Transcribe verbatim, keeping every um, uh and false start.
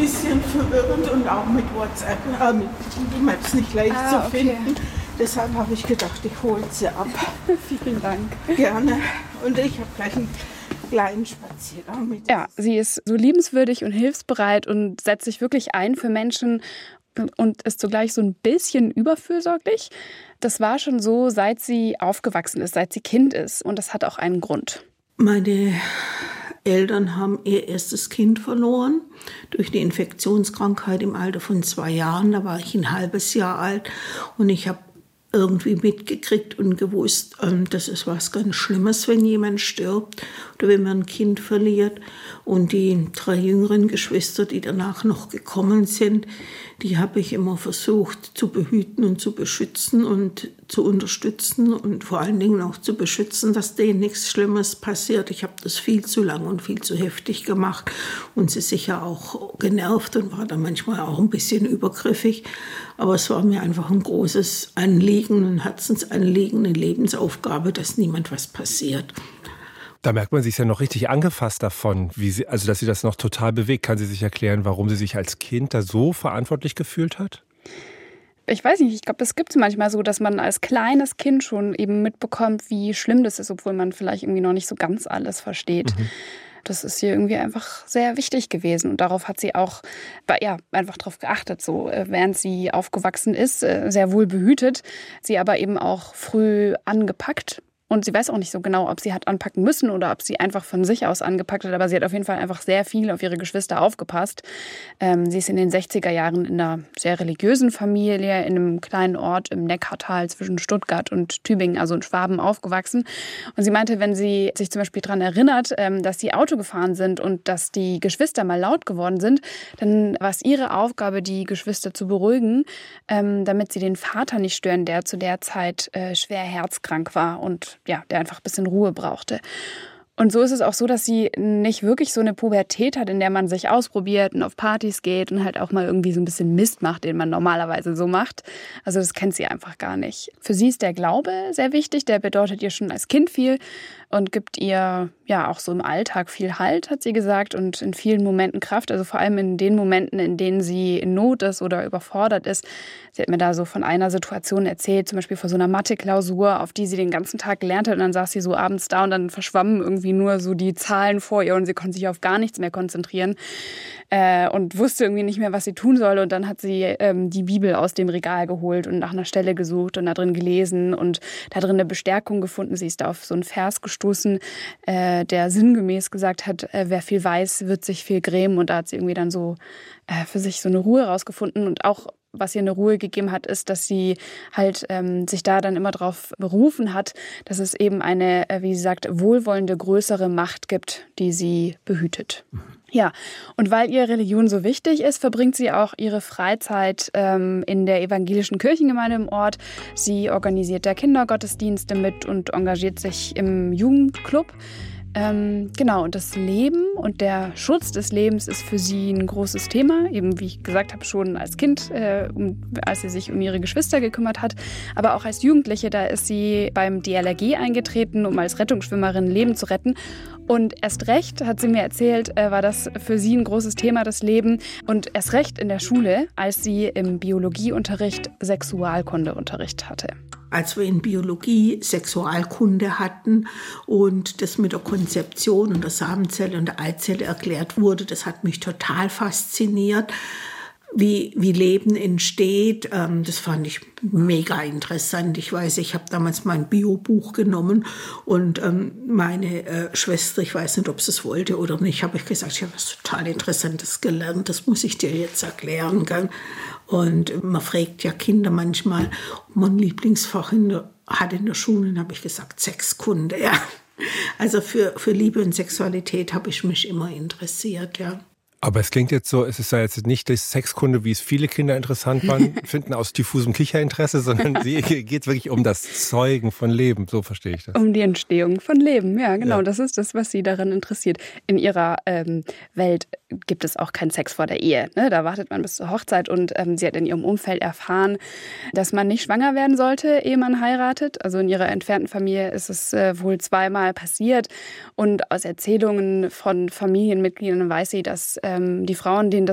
bisschen verwirrend und auch mit WhatsApp, äh, mit Google Maps nicht leicht ah, zu okay. finden. Deshalb habe ich gedacht, ich hole sie ab. Vielen Dank. Gerne. Und ich habe gleich einen kleinen Spaziergang mit. Ja, sie ist so liebenswürdig und hilfsbereit und setzt sich wirklich ein für Menschen und ist zugleich so ein bisschen überfürsorglich. Das war schon so, seit sie aufgewachsen ist, seit sie Kind ist. Und das hat auch einen Grund. Meine Eltern haben ihr erstes Kind verloren durch eine Infektionskrankheit im Alter von zwei Jahren. Da war ich ein halbes Jahr alt und ich habe irgendwie mitgekriegt und gewusst, das ist was ganz Schlimmes, wenn jemand stirbt oder wenn man ein Kind verliert. Und die drei jüngeren Geschwister, die danach noch gekommen sind, die habe ich immer versucht zu behüten und zu beschützen und zu unterstützen und vor allen Dingen auch zu beschützen, dass denen nichts Schlimmes passiert. Ich habe das viel zu lang und viel zu heftig gemacht und sie sicher auch genervt und war da manchmal auch ein bisschen übergriffig. Aber es war mir einfach ein großes Anliegen, ein Herzensanliegen, eine Lebensaufgabe, dass niemand was passiert. Da merkt man sich ja noch richtig angefasst davon, wie sie, also dass sie das noch total bewegt. Kann sie sich erklären, warum sie sich als Kind da so verantwortlich gefühlt hat? Ich weiß nicht, ich glaube, es gibt es manchmal so, dass man als kleines Kind schon eben mitbekommt, wie schlimm das ist, obwohl man vielleicht irgendwie noch nicht so ganz alles versteht. Mhm. Das ist ihr irgendwie einfach sehr wichtig gewesen. Und darauf hat sie auch ja, einfach drauf geachtet, so während sie aufgewachsen ist, sehr wohl behütet, sie aber eben auch früh angepackt. Und sie weiß auch nicht so genau, ob sie hat anpacken müssen oder ob sie einfach von sich aus angepackt hat. Aber sie hat auf jeden Fall einfach sehr viel auf ihre Geschwister aufgepasst. Ähm, sie ist in den sechziger Jahren in einer sehr religiösen Familie in einem kleinen Ort im Neckartal zwischen Stuttgart und Tübingen, also in Schwaben, aufgewachsen. Und sie meinte, wenn sie sich zum Beispiel daran erinnert, ähm, dass sie Auto gefahren sind und dass die Geschwister mal laut geworden sind, dann war es ihre Aufgabe, die Geschwister zu beruhigen, ähm, damit sie den Vater nicht stören, der zu der Zeit äh, schwer herzkrank war und ja, der einfach ein bisschen Ruhe brauchte. Und so ist es auch so, dass sie nicht wirklich so eine Pubertät hat, in der man sich ausprobiert und auf Partys geht und halt auch mal irgendwie so ein bisschen Mist macht, den man normalerweise so macht. Also das kennt sie einfach gar nicht. Für sie ist der Glaube sehr wichtig, der bedeutet ihr schon als Kind viel und gibt ihr ja auch so im Alltag viel Halt, hat sie gesagt, und in vielen Momenten Kraft, also vor allem in den Momenten, in denen sie in Not ist oder überfordert ist. Sie hat mir da so von einer Situation erzählt, zum Beispiel vor so einer Mathe-Klausur, auf die sie den ganzen Tag gelernt hat und dann saß sie so abends da und dann verschwammen irgendwie nur so die Zahlen vor ihr und sie konnte sich auf gar nichts mehr konzentrieren äh, und wusste irgendwie nicht mehr, was sie tun soll. Und dann hat sie ähm, die Bibel aus dem Regal geholt und nach einer Stelle gesucht und da drin gelesen und da drin eine Bestärkung gefunden. Sie ist da auf so einen Vers gestoßen, äh, der sinngemäß gesagt hat, äh, wer viel weiß, wird sich viel grämen. Und da hat sie irgendwie dann so äh, für sich so eine Ruhe rausgefunden. Und auch was ihr eine Ruhe gegeben hat, ist, dass sie halt ähm, sich da dann immer drauf berufen hat, dass es eben eine, äh, wie sie sagt, wohlwollende, größere Macht gibt, die sie behütet. Mhm. Ja, und weil ihr Religion so wichtig ist, verbringt sie auch ihre Freizeit ähm, in der evangelischen Kirchengemeinde im Ort. Sie organisiert da Kindergottesdienste mit und engagiert sich im Jugendclub. Ähm, genau, und das Leben und der Schutz des Lebens ist für sie ein großes Thema. Eben, wie ich gesagt habe, schon als Kind, äh, um, als sie sich um ihre Geschwister gekümmert hat. Aber auch als Jugendliche, da ist sie beim D L R G eingetreten, um als Rettungsschwimmerin Leben zu retten. Und erst recht, hat sie mir erzählt, äh, war das für sie ein großes Thema, das Leben. Und erst recht in der Schule, als sie im Biologieunterricht Sexualkundeunterricht hatte. Als wir in Biologie Sexualkunde hatten und das mit der Konzeption und der Samenzelle und der Eizelle erklärt wurde, das hat mich total fasziniert, wie, wie Leben entsteht. Das fand ich mega interessant. Ich weiß, ich habe damals mein Bio-Buch genommen und meine Schwester, ich weiß nicht, ob sie es wollte oder nicht, habe ich gesagt, ich habe was total Interessantes gelernt, das muss ich dir jetzt erklären. Und man fragt ja Kinder manchmal, ob man ein Lieblingsfach in der, hat in der Schule. Dann habe ich gesagt, Sexkunde, ja. Also für, für Liebe und Sexualität habe ich mich immer interessiert, ja. Aber es klingt jetzt so, es ist ja jetzt nicht die Sexkunde, wie es viele Kinder interessant finden, aus diffusem Kicherinteresse, sondern sie geht wirklich um das Zeugen von Leben, so verstehe ich das. Um die Entstehung von Leben, ja genau, ja. Das ist das, was sie daran interessiert. In ihrer ähm, Welt gibt es auch keinen Sex vor der Ehe, ne? Da wartet man bis zur Hochzeit und ähm, sie hat in ihrem Umfeld erfahren, dass man nicht schwanger werden sollte, ehe man heiratet. Also in ihrer entfernten Familie ist es äh, wohl zweimal passiert und aus Erzählungen von Familienmitgliedern weiß sie, dass äh, die Frauen, denen